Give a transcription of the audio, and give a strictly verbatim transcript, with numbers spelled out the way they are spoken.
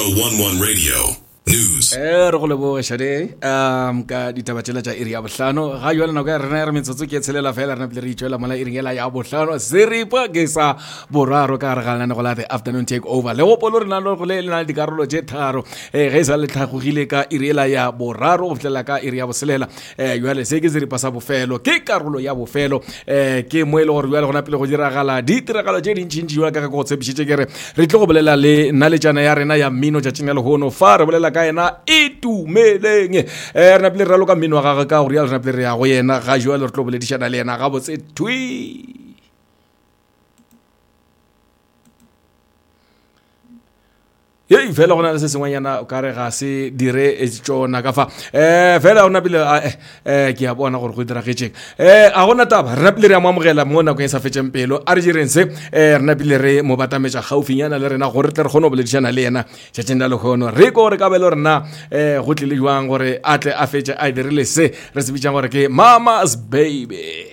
one one Radio News. Eh re go leboga shade um ka ditabatela tša iri ya bohlano ga jwa nako ya rena re metsotso ke tshelela fela rena pele re itšwela mola iringela ya bohlano seripa ke sa boraro ka re galana go la the afternoon take over le go polo rena lo go le na dikarolo tše tharo eh ge sa le tlhagogile ka iriela ya boraro go fitlela ka iri ya boselela eh jwa se ke seripa sa bofelo ke karolo ya bofelo eh ke mo ile gore jwa le gona pele go dira gala ditiragalo tše dintšintši jwa ka go tsebisitše ke re re tlo go bolela le nna le tšana ya rena ya mmino tša tšengele hono fa re bolela ka ena itumeleng eh re na pele re loka mmino wa gagwe ka gore ya re na pele re ya go yena ga jwa le re tlo boledišana le yena ga botse twi ye fela gona le se sengwanyana o ka re ga se dire e tsona ka fa eh fela ona pele eh ke a bona gore go diragetseng eh a gona taba re na pele re a moamogela mo nako e sa fetseng pelo a re direng se eh re na pele re mo batametša gaufinyana le rena gore tle re kgone go boledišana le yena tšatšeng la lekgono re ko re ka bele rena eh go tlile jwang gore a tle a fetše a dirile se re se bitšang gore ke mama's baby.